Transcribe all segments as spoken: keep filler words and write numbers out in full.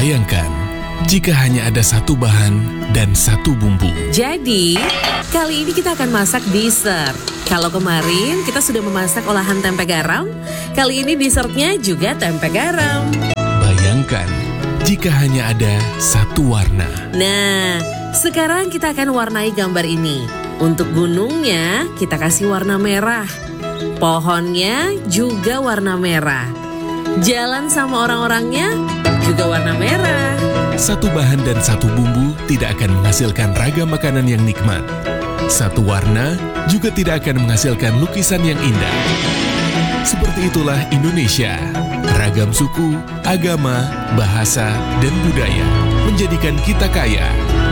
Bayangkan jika hanya ada satu bahan dan satu bumbu. Jadi, kali ini kita akan masak dessert. Kalau kemarin kita sudah memasak olahan tempe garam, kali ini dessertnya juga tempe garam. Bayangkan jika hanya ada satu warna. Nah, sekarang kita akan warnai gambar ini. Untuk gunungnya, kita kasih warna merah. Pohonnya juga warna merah. Jalan sama orang-orangnya juga warna merah. Satu bahan dan satu bumbu tidak akan menghasilkan ragam makanan yang nikmat. Satu warna juga tidak akan menghasilkan lukisan yang indah. Seperti itulah Indonesia. Ragam suku, agama, bahasa, dan budaya menjadikan kita kaya.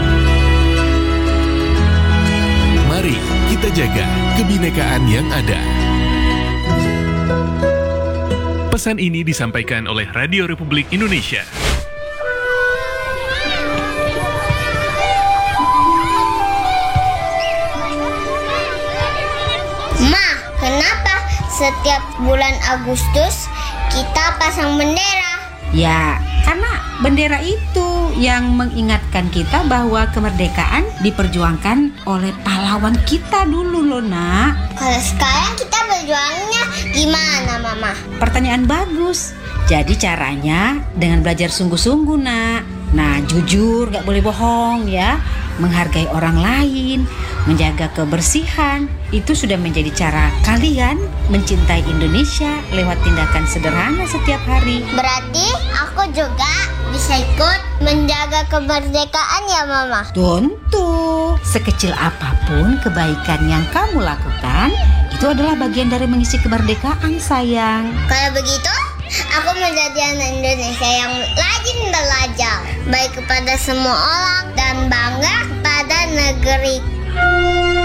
Mari kita jaga kebinekaan yang ada. Pesan ini disampaikan oleh Radio Republik Indonesia. Ma, kenapa setiap bulan Agustus kita pasang bendera? Ya, karena bendera itu yang mengingatkan kita bahwa kemerdekaan diperjuangkan oleh pahlawan kita dulu loh, Nak. Kalau sekarang kita berjuangnya gimana, Mama? Pertanyaan bagus. Jadi caranya dengan belajar sungguh-sungguh, Nak. Nah, jujur, gak boleh bohong ya. Menghargai orang lain, menjaga kebersihan, itu sudah menjadi cara kalian mencintai Indonesia lewat tindakan sederhana setiap hari. Berarti aku juga bisa ikut menjaga kemerdekaan ya, Mama? Tentu, sekecil apapun kebaikan yang kamu lakukan, itu adalah bagian dari mengisi kemerdekaan, sayang. Kalau begitu, aku menjadi anak Indonesia yang rajin belajar, baik kepada semua orang dan bangga pada negeri.